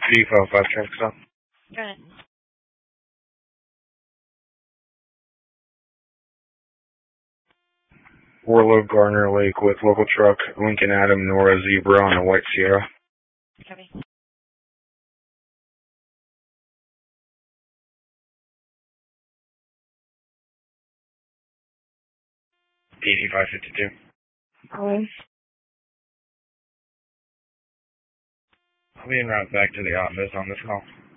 355 Texas. Go ahead. Warlow Garner Lake with local truck Lincoln Adam Nora Zebra on a white Sierra. Copy. DD552. I'll be en route back to the office on this call.